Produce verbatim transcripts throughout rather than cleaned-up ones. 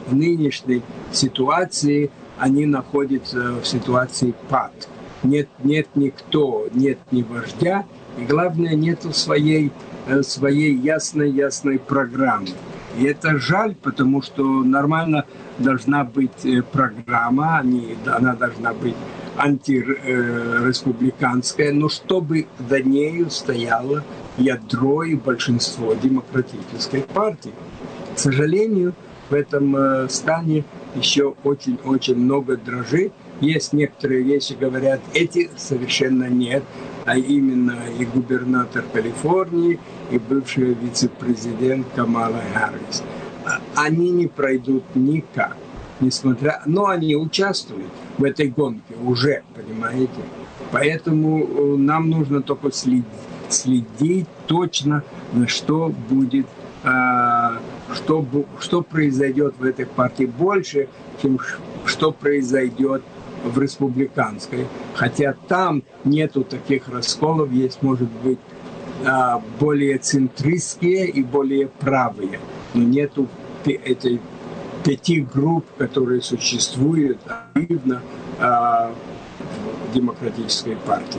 в нынешней ситуации они находятся в ситуации пад. Нет, нет никто, нет ни вождя, и главное, нету своей, своей ясной-ясной программы. И это жаль, потому что нормально должна быть программа, она должна быть антиреспубликанская, но чтобы за нею стояло ядро и большинство демократической партии. К сожалению, в этом стане еще очень-очень много дрожи. Есть некоторые вещи, говорят, эти совершенно нет, а именно и губернатор Калифорнии, и бывший вице-президент Камала Харрис. Они не пройдут никак, несмотря... Но они участвуют в этой гонке уже, понимаете? Поэтому нам нужно только следить, следить точно, на что будет, что, что произойдет в этой партии больше, чем что произойдет в республиканской. Хотя там нету таких расколов, есть, может быть, более центристские и более правые. Но нету этой пяти групп, которые существуют активно в демократической партии.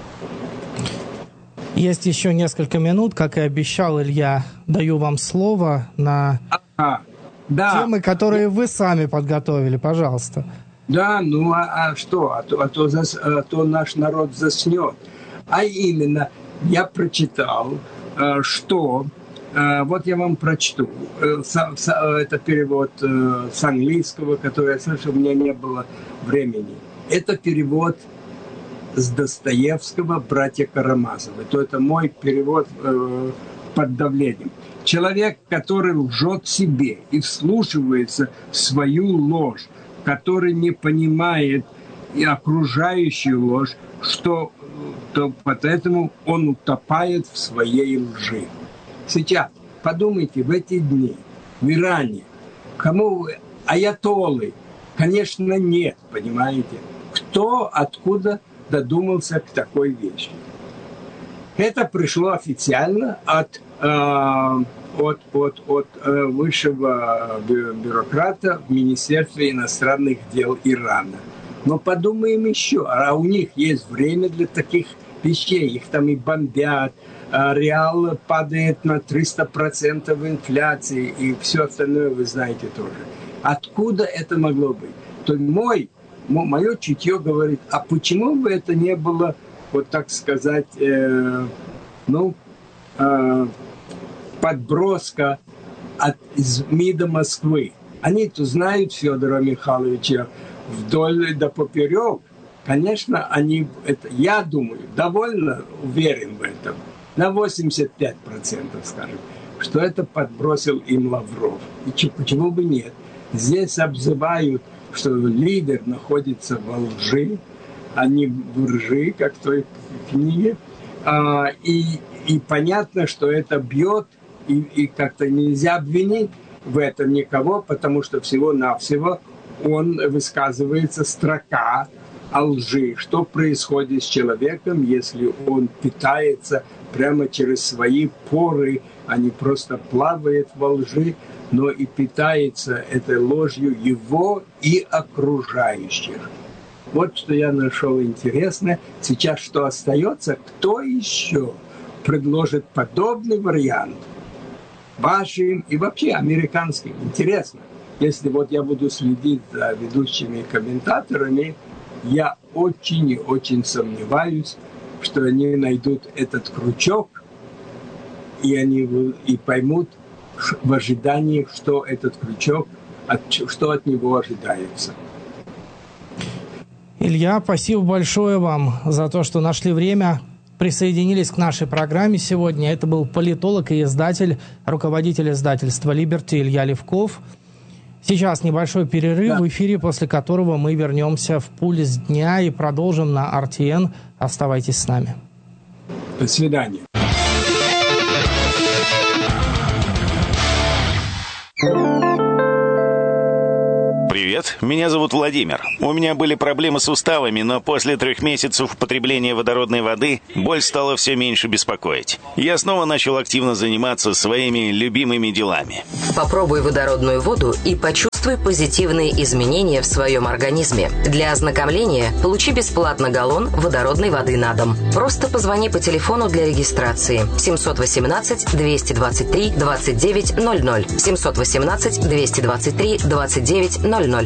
Есть еще несколько минут, как и обещал Илья, даю вам слово на а, да. темы, которые вы сами подготовили, пожалуйста. Да, ну а, а что? А то, а, то зас, а то наш народ заснет. А именно, я прочитал, что... Вот я вам прочту. Это перевод с английского, который я слышал, у меня не было времени. Это перевод с Достоевского «Братья Карамазовы». То это мой перевод под давлением. Человек, который лжет себе и вслушивается в свою ложь, который не понимает и окружающую ложь, что то поэтому он утопает в своей лжи. Сейчас подумайте, в эти дни в Иране, кому аятоллы? Конечно, нет, понимаете? Кто, откуда додумался к такой вещи? Это пришло официально от, э, от, от, от э, высшего бюрократа в Министерстве иностранных дел Ирана. Но подумаем еще, а у них есть время для таких вещей, их там и бомбят, реал падает на триста процентов инфляции и все остальное вы знаете тоже. Откуда это могло быть? То мой, мое чутье говорит, а почему бы это не было, вот так сказать, э, ну, э, подброска от, из МИДа Москвы. Они-то знают Федора Михайловича вдоль да поперек. Конечно, они, это, я думаю, довольно уверен в этом. На восемьдесят пять процентов, скажем, что это подбросил им Лавров. И почему бы нет? Здесь обзывают, что лидер находится во лжи, а не в ржи, как в той книге. А, и, и понятно, что это бьет, и, и как-то нельзя обвинить в этом никого, потому что всего-навсего он высказывается строка о лжи. Что происходит с человеком, если он питается прямо через свои поры, а не просто плавает во лжи, но и питается этой ложью его и окружающих. Вот что я нашел интересное. Сейчас что остается? Кто еще предложит подобный вариант вашим и вообще американским? Интересно. Если вот я буду следить за ведущими комментаторами, я очень и очень сомневаюсь, что они найдут этот крючок, и они и поймут в ожидании, что этот крючок, что от него ожидается. Илья, спасибо большое вам за то, что нашли время, присоединились к нашей программе сегодня. Это был политолог и издатель, руководитель издательства «Либерти» Илья Левков. Сейчас небольшой перерыв, да, в эфире, после которого мы вернемся в «Пульс дня» и продолжим на эр ти эн. Оставайтесь с нами. До свидания. Привет, меня зовут Владимир. У меня были проблемы с суставами, но после трех месяцев употребления водородной воды боль стала все меньше беспокоить. Я снова начал активно заниматься своими любимыми делами. Попробуй водородную воду и почувствуй Почувствуй позитивные изменения в своем организме. Для ознакомления получи бесплатно галлон водородной воды на дом. Просто позвони по телефону для регистрации семьсот восемнадцать двести двадцать три двадцать девять ноль ноль семьсот восемнадцать двести двадцать три двадцать девять ноль ноль.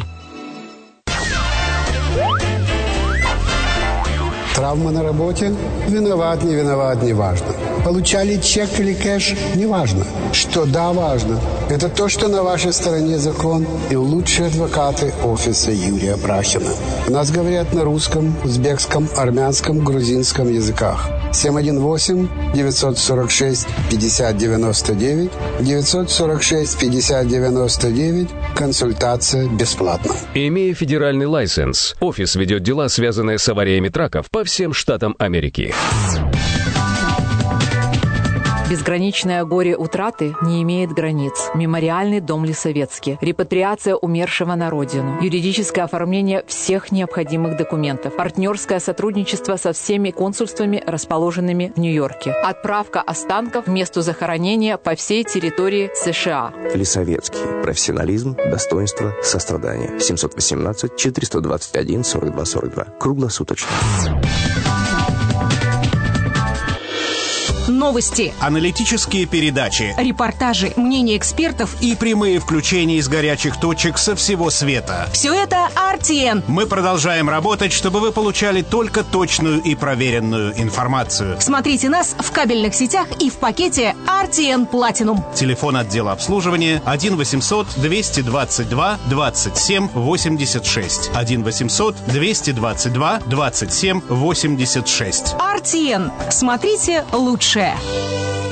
Травма на работе? Виноват, не виноват, не важно. Получали чек или кэш? Не важно. Что да, важно. Это то, что на вашей стороне закон и лучшие адвокаты офиса Юрия Брахина. У нас говорят на русском, узбекском, армянском, грузинском языках. семь один восемь девятьсот сорок шесть пятьдесят девяносто девять девятьсот сорок шесть пятьдесят девяносто девять. Консультация бесплатна. Имея федеральный лайсенс, офис ведет дела, связанные с авариями траков по всем штатам Америки. Безграничное горе утраты не имеет границ. Мемориальный дом Лисовецкий. Репатриация умершего на родину. Юридическое оформление всех необходимых документов. Партнерское сотрудничество со всеми консульствами, расположенными в Нью-Йорке. Отправка останков к месту захоронения по всей территории США. Лисовецкий. Профессионализм, достоинство, сострадание. семьсот восемнадцать четыреста двадцать один сорок два сорок два. Круглосуточно. Новости, аналитические передачи, репортажи, мнения экспертов и прямые включения из горячих точек со всего света. Все это ар ти эн. Мы продолжаем работать, чтобы вы получали только точную и проверенную информацию. Смотрите нас в кабельных сетях и в пакете ар ти эн Platinum. Телефон отдела обслуживания один восемьсот двести двадцать два двадцать семь восемьдесят шесть. один восемьсот двести двадцать два двадцать семь восемьдесят шесть. ар ти эн. Смотрите лучше.